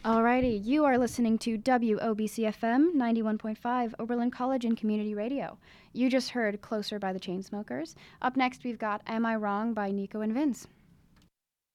Alrighty, you are listening to WOBC-FM 91.5, Oberlin College and Community Radio. You just heard Closer by the Chainsmokers. Up next, we've got Am I Wrong by Nico and Vince.